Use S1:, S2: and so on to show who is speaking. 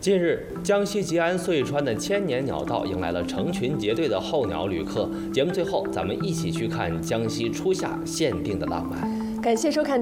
S1: 近日，江西吉安遂川的千年鸟道迎来了成群结队的候鸟旅客。节目最后，咱们一起去看江西初夏限定的浪漫。
S2: 感谢收看。